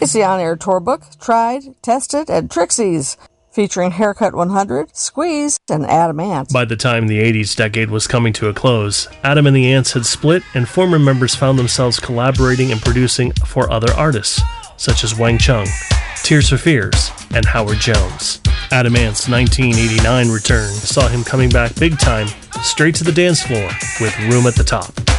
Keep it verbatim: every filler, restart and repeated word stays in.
It's the on-air tour book, Tried, Tested, and Trixie's, featuring Haircut one hundred, Squeeze, and Adam Ant. By the time the eighties decade was coming to a close, Adam and the Ants had split, and former members found themselves collaborating and producing for other artists, such as Wang Chung, Tears for Fears, and Howard Jones. Adam Ant's nineteen eighty-nine return saw him coming back big time, straight to the dance floor, with Room at the Top.